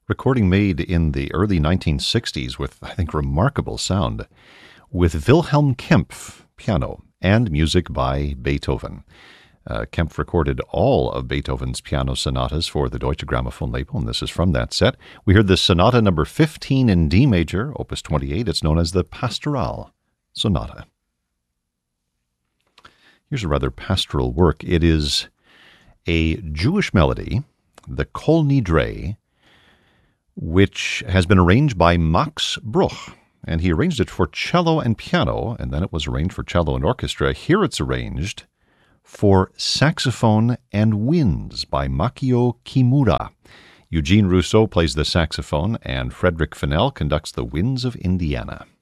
recording made in the early 1960s with, I think, remarkable sound, with Wilhelm Kempff, piano, and music by Beethoven. Kempff recorded all of Beethoven's piano sonatas for the Deutsche Grammophon label, and this is from that set. We heard the Sonata number 15 in D major, opus 28. It's known as the Pastoral Sonata. Here's a rather pastoral work. It is a Jewish melody, the Kol Nidre, which has been arranged by Max Bruch, and he arranged it for cello and piano, and then it was arranged for cello and orchestra. Here it's arranged for saxophone and winds by Makio Kimura. Eugene Rousseau plays the saxophone, and Frederick Fennell conducts the Winds of Indiana.